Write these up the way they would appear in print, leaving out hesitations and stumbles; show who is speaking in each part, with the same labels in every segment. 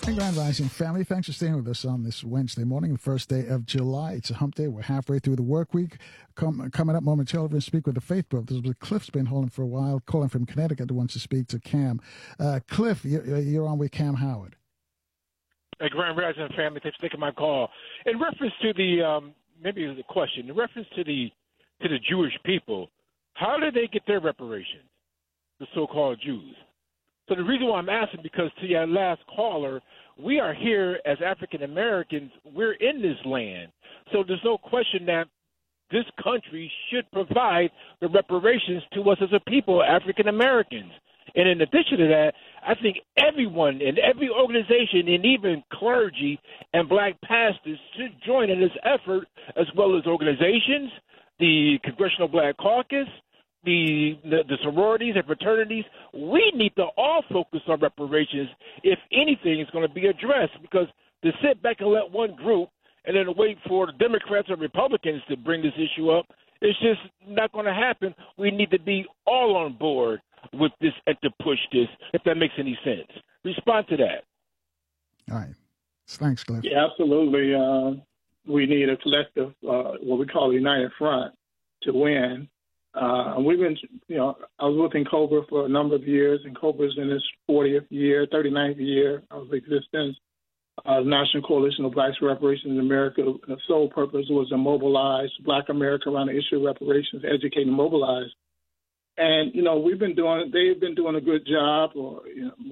Speaker 1: Grand Rising family, thanks for staying with us on this Wednesday morning, the first day of July. It's a hump day. We're halfway through the work week. Coming up momentarily, we're going to speak with the Faith Brothers. Cliff's been holding for a while, calling from Connecticut, who wants to speak to Cam. Cliff, you're on with Cam Howard.
Speaker 2: Hey, Grand Rising family, thanks for taking my call. In reference to the maybe the question, in reference to the Jewish people, how did they get their reparations? The so-called Jews. So the reason why I'm asking, because to your last caller, we are here as African Americans. We're in this land. So there's no question that this country should provide the reparations to us as a people, African Americans. And in addition to that, I think everyone in every organization and even clergy and black pastors should join in this effort, as well as organizations, the Congressional Black Caucus, the sororities and fraternities. We need to all focus on reparations if anything is going to be addressed, because to sit back and let one group and then wait for the Democrats or Republicans to bring this issue up, it's just not going to happen. We need to be all on board with this and to push this, if that makes any sense. Respond to that.
Speaker 1: All right. Thanks, Cliff.
Speaker 3: Yeah, absolutely. We need a collective, what we call a united front, to win. We've been, I was with Cobra for a number of years, and Cobra's in its 40th year, 39th year of existence. The National Coalition of Blacks for Reparations in America, the sole purpose was to mobilize Black America around the issue of reparations, educate and mobilize. And, they've been doing a good job, or,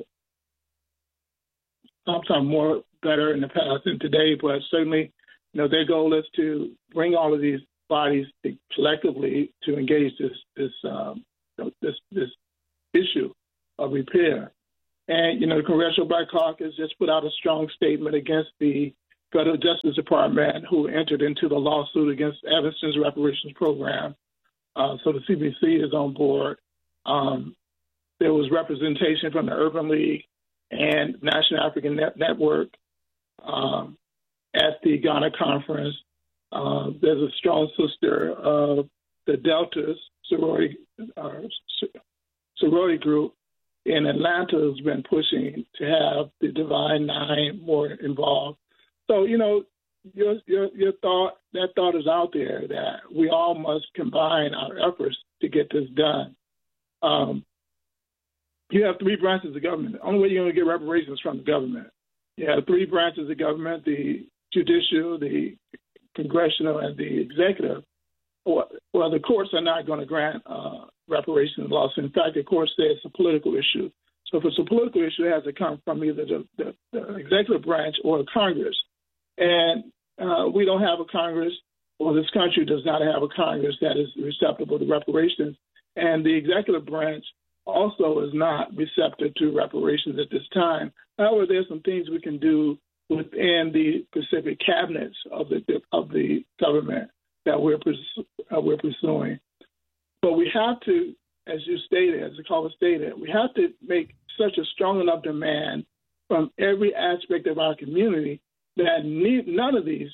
Speaker 3: sometimes more better in the past than today, but certainly, their goal is to bring all of these bodies collectively to engage this issue of repair. And, the Congressional Black Caucus just put out a strong statement against the Federal Justice Department, who entered into the lawsuit against Evanston's reparations program. So the CBC is on board. There was representation from the Urban League and National African Network at the Ghana conference. There's a strong sister of the Deltas sorority group in Atlanta who's been pushing to have the Divine Nine more involved. So, your thought is out there that we all must combine our efforts to get this done. You have three branches of government. The only way you're going to get reparations from the government. You have three branches of government: the judicial, the congressional, and the executive. Well, the courts are not going to grant reparations laws. In fact, the court says it's a political issue. So if it's a political issue, it has to come from either the executive branch or Congress. And we don't have a Congress, or this country does not have a Congress that is receptive to reparations. And the executive branch also is not receptive to reparations at this time. However, there's some things we can do within the specific cabinets of the government that we're pursuing. But we have to, as you stated, as the caller stated, we have to make such a strong enough demand from every aspect of our community that none of these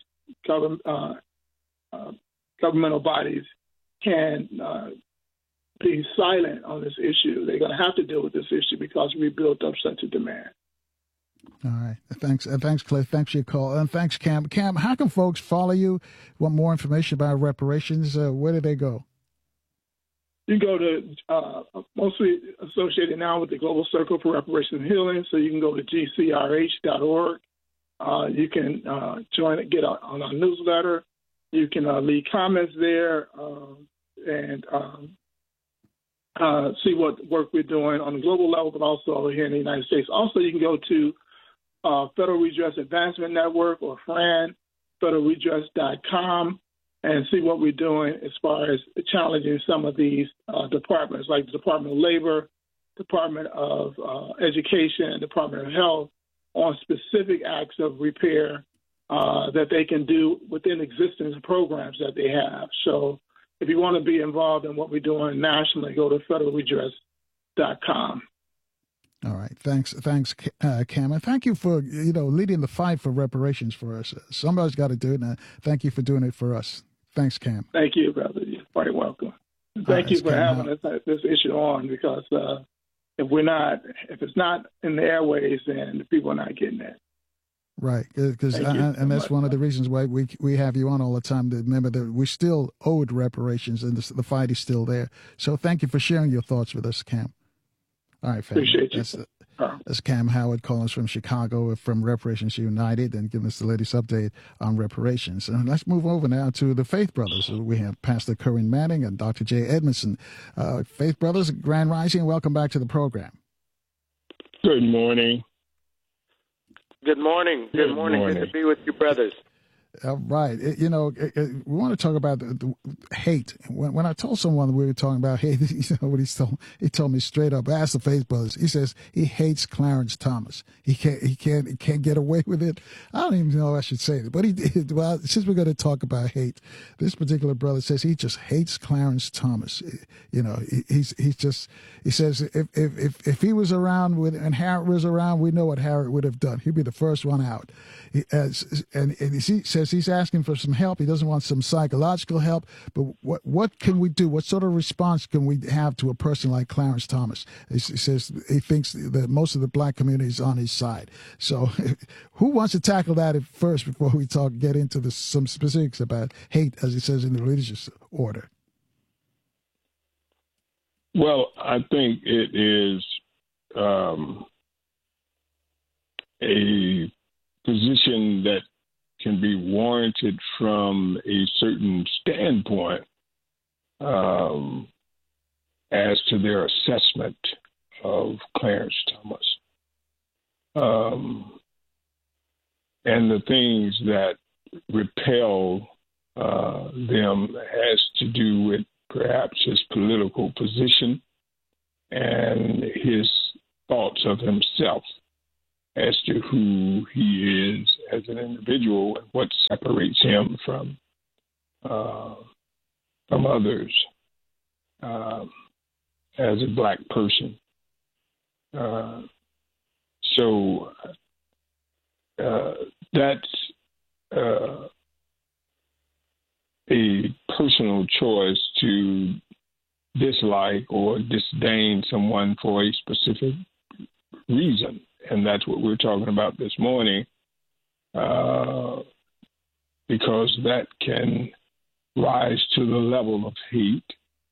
Speaker 3: governmental bodies can be silent on this issue. They're going to have to deal with this issue because we built up such a demand.
Speaker 1: All right. Thanks, Cliff. Thanks for your call. And thanks, Cam. Cam, how can folks follow you? Want more information about reparations? Where do they go?
Speaker 3: You go to mostly associated now with the Global Circle for Reparations and Healing, so you can go to gcrh.org. You can join it, get on our newsletter. You can leave comments there and see what work we're doing on the global level, but also here in the United States. Also, you can go to Federal Redress Advancement Network, or FRAN, federalredress.com, and see what we're doing as far as challenging some of these departments, like the Department of Labor, Department of Education, Department of Health, on specific acts of repair that they can do within existing programs that they have. So if you want to be involved in what we're doing nationally, go to federalredress.com.
Speaker 1: All right. Thanks, Cam. And thank you for, leading the fight for reparations for us. Somebody's got to do it, and thank you for doing it for us. Thanks, Cam.
Speaker 3: Thank you, brother. You're quite welcome. Thank you for having this issue on, because if it's not in the airways, then the people are not getting it.
Speaker 1: Right, because and that's one of the reasons why we have you on all the time. To remember that we still owed reparations, and the fight is still there. So thank you for sharing your thoughts with us, Cam. All right, family.
Speaker 3: Appreciate you.
Speaker 1: That's Cam Howard calling us from Chicago from Reparations United and giving us the latest update on reparations. And let's move over now to the Faith Brothers. We have Pastor Corinne Manning and Dr. Jay Edmondson. Faith Brothers, Grand Rising, welcome back to the program.
Speaker 2: Good morning.
Speaker 4: Good morning. Good morning. Good to be with you, brothers.
Speaker 1: All right. We want to talk about the hate. When I told someone we were talking about hate, you know what he told me straight up. I asked the Faith Brothers. He says he hates Clarence Thomas. He can't get away with it. I don't even know if I should say it, but he did. Well, since we're going to talk about hate, this particular brother says he just hates Clarence Thomas. You know, he says if he was around and Harriet was around, we know what Harriet would have done. He'd be the first one out. He says he's asking for some help. He doesn't want some psychological help, but what can we do? What sort of response can we have to a person like Clarence Thomas? He says he thinks that most of the black community is on his side. So who wants to tackle that at first before we get into some specifics about hate, as he says in the religious order?
Speaker 5: Well, I think it is a position that can be warranted from a certain standpoint as to their assessment of Clarence Thomas. And the things that repel them has to do with perhaps his political position and his thoughts of himself as to who he is as an individual and what separates him from others as a black person. So that's a personal choice to dislike or disdain someone for a specific reason. And that's what we're talking about this morning, because that can rise to the level of hate.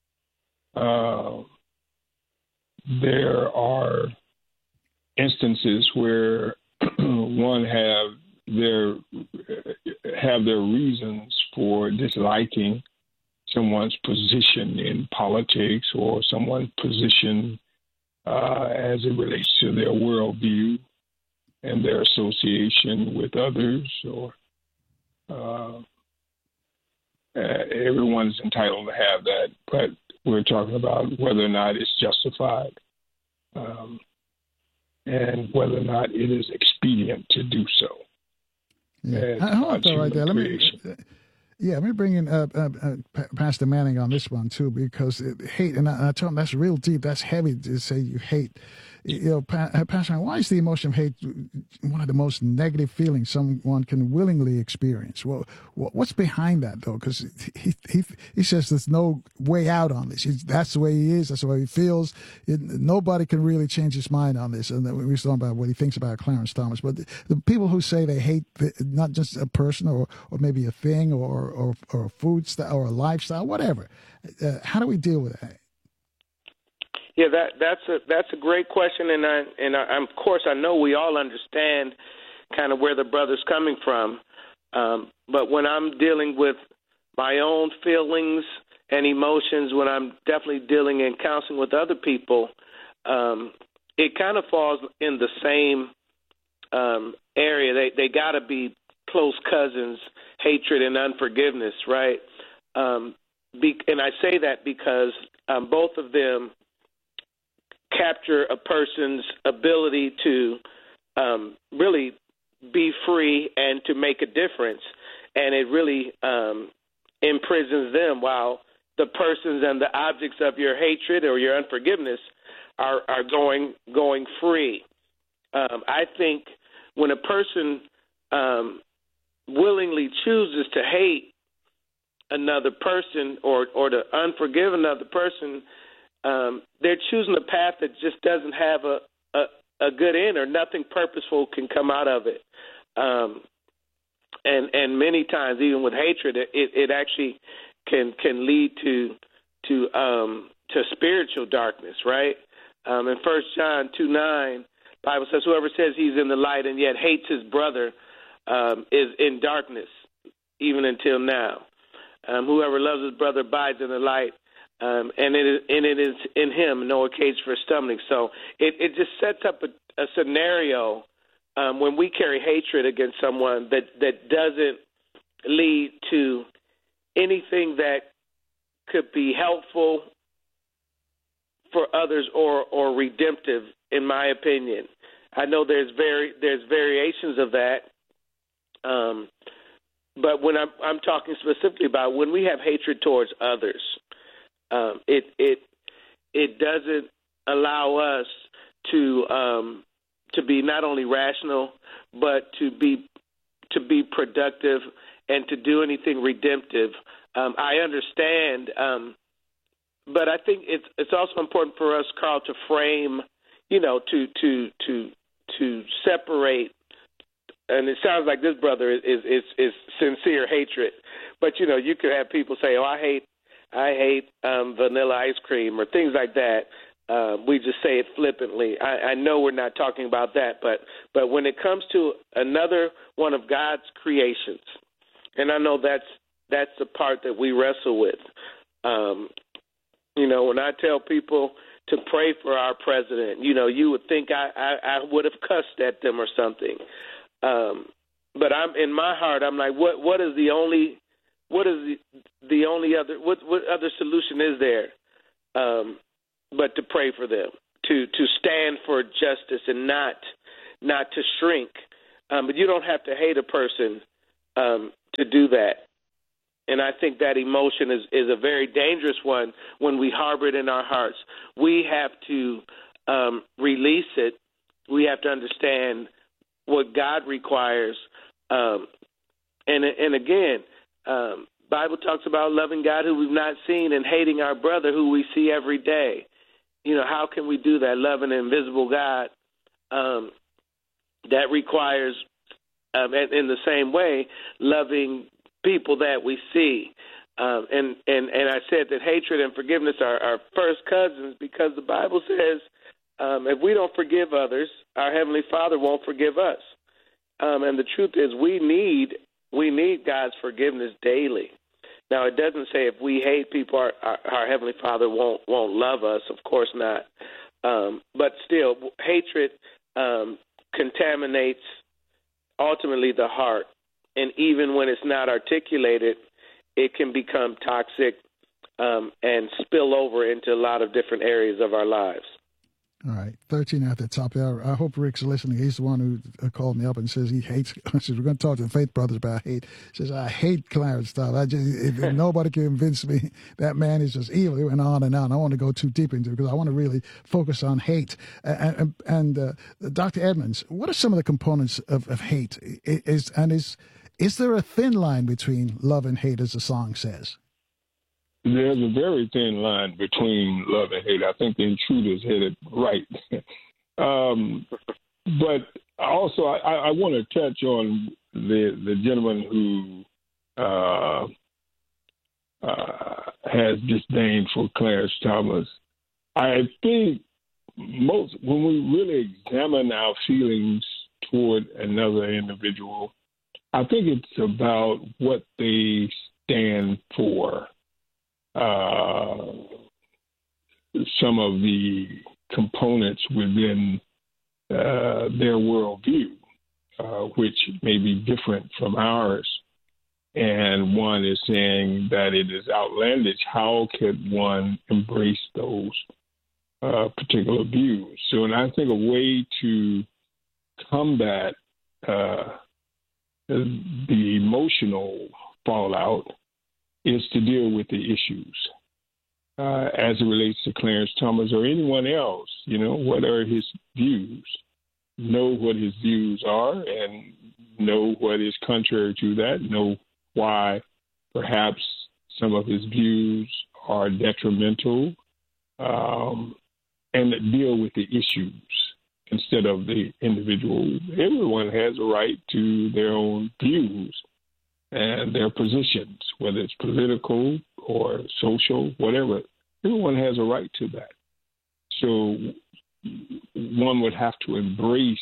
Speaker 5: There are instances where one have their reasons for disliking someone's position in politics or someone's position as it relates to their worldview and their association with others, or everyone's entitled to have that, but we're talking about whether or not it's justified and whether or not it is expedient to do so.
Speaker 1: Yeah. Hold on right there. Let me bring in Pastor Manning on this one too, because hate, and I told him that's real deep, that's heavy to say you hate. You know, Pastor, why is the emotion of hate one of the most negative feelings someone can willingly experience? Well, what's behind that though? Because he says there's no way out on this. That's the way he is. That's the way he feels. Nobody can really change his mind on this. And we were talking about what he thinks about Clarence Thomas. But the people who say they hate not just a person or maybe a thing or a food style or a lifestyle, whatever. How do we deal with that?
Speaker 4: Yeah, that's a great question, and of course I know we all understand kind of where the brother's coming from, but when I'm dealing with my own feelings and emotions, when I'm definitely dealing and counseling with other people, it kind of falls in the same area. They got to be close cousins, hatred and unforgiveness, right? And I say that because both of them capture a person's ability to really be free and to make a difference, and it really imprisons them while the persons and the objects of your hatred or your unforgiveness are going free. I think when a person willingly chooses to hate another person or to unforgive another person, they're choosing a path that just doesn't have a good end, or nothing purposeful can come out of it. And many times, even with hatred, it actually can lead to spiritual darkness, right? In 1 John 2:9, Bible says, "Whoever says he's in the light and yet hates his brother is in darkness, even until now. Whoever loves his brother abides in the light, and it is in him no occasion for stumbling." So it just sets up a scenario when we carry hatred against someone that doesn't lead to anything that could be helpful for others or redemptive, in my opinion. I know there's variations of that, but when I'm talking specifically about when we have hatred towards others, it doesn't allow us to be not only rational, but to be productive and to do anything redemptive. I understand, but I think it's also important for us, Carl, to frame, to separate. And it sounds like this brother is sincere hatred, but you could have people say, "Oh, I hate vanilla ice cream," or things like that. We just say it flippantly. I know we're not talking about that, but when it comes to another one of God's creations, and I know that's the part that we wrestle with. When I tell people to pray for our president, you would think I would have cussed at them or something. But I'm in my heart, I'm like, what is the only other solution is there? But to pray for them, to stand for justice and not to shrink. But you don't have to hate a person to do that. And I think that emotion is a very dangerous one when we harbor it in our hearts. We have to release it. We have to understand what God requires. And again, Bible talks about loving God who we've not seen and hating our brother who we see every day. How can we do that? Loving an invisible God. That requires, in the same way, loving people that we see. And I said that hatred and forgiveness are first cousins because the Bible says if we don't forgive others, our Heavenly Father won't forgive us. And the truth is we need God's forgiveness daily. Now, it doesn't say if we hate people, our Heavenly Father won't love us. Of course not. But still, hatred contaminates ultimately the heart. And even when it's not articulated, it can become toxic and spill over into a lot of different areas of our lives.
Speaker 1: All right, 13 at the top there. I hope Rick's listening. He's the one who called me up and says he hates. I said, we're going to talk to the Faith Brothers about hate. He says, I hate Clarence stuff. If nobody can convince me that man is just evil. He went on and on. I want to go too deep into it because I want to really focus on hate. And Dr. Edmonds, what are some of the components of hate? Is there a thin line between love and hate, as the song says?
Speaker 5: There's a very thin line between love and hate. I think the intruders hit it right. But also, I want to touch on the gentleman who has disdain for Clarence Thomas. I think when we really examine our feelings toward another individual, I think it's about what they stand for. Some of the components within their worldview, which may be different from ours. And one is saying that it is outlandish. How could one embrace those particular views? So, and I think a way to combat the emotional fallout is to deal with the issues as it relates to Clarence Thomas or anyone else. What are his views? Know what his views are and know what is contrary to that. Know why perhaps some of his views are detrimental, and deal with the issues instead of the individual. Everyone has a right to their own views and their positions, whether it's political or social, whatever. Everyone has a right to that. So one would have to embrace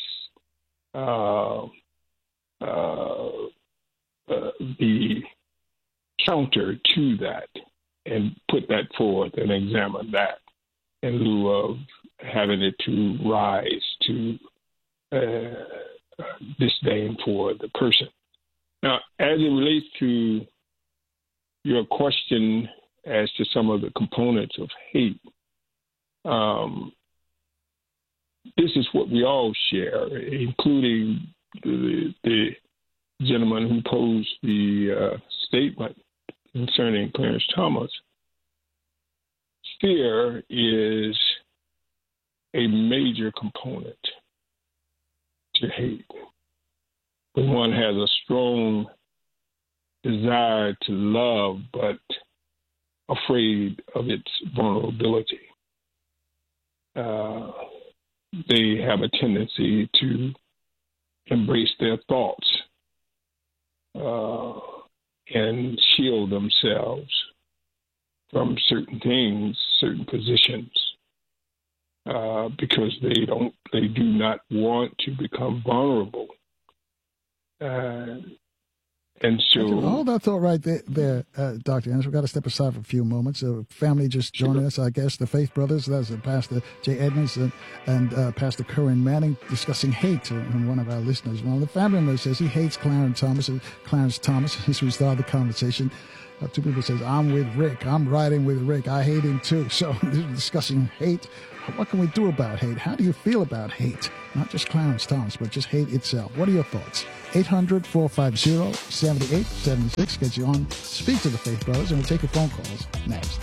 Speaker 5: the counter to that and put that forth and examine that in lieu of having it to rise to disdain for the person. Now, as it relates to your question as to some of the components of hate, this is what we all share, including the gentleman who posed the statement concerning Clarence Thomas. Fear is a major component to hate. When one has a strong desire to love, but afraid of its vulnerability, they have a tendency to embrace their thoughts and shield themselves from certain things, certain positions, because they do not want to become vulnerable. And so,
Speaker 1: hold that thought right there, Dr. Ennis. We've got to step aside for a few moments. Family just joining us, I guess, the Faith Brothers. That's Pastor Jay Edmonds and Pastor Corinne Manning discussing hate. And one of our listeners, one of the family members, says he hates Clarence Thomas. As we started the conversation, two people says, I'm with Rick. I'm riding with Rick. I hate him too. So discussing hate. What can we do about hate? How do you feel about hate? Not just Clarence Thomas, but just hate itself. What are your thoughts? 800-450-7876 gets you on. Speak to the Faith Brothers, and we'll take your phone calls next.